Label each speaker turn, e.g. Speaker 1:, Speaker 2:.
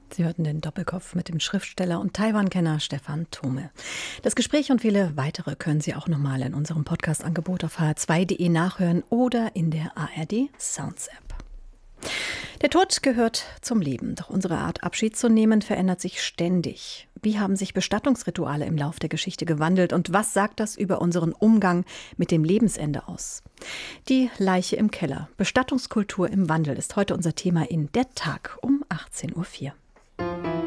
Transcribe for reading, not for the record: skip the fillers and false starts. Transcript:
Speaker 1: Sie hörten den Doppelkopf mit dem Schriftsteller und Taiwan-Kenner Stefan Thome. Das Gespräch und viele weitere können Sie auch nochmal in unserem Podcast-Angebot auf hr2.de nachhören oder in der ARD Sounds App. Der Tod gehört zum Leben, doch unsere Art, Abschied zu nehmen, verändert sich ständig. Wie haben sich Bestattungsrituale im Lauf der Geschichte gewandelt und was sagt das über unseren Umgang mit dem Lebensende aus? Die Leiche im Keller. Bestattungskultur im Wandel ist heute unser Thema in Der Tag um 18.04 Uhr.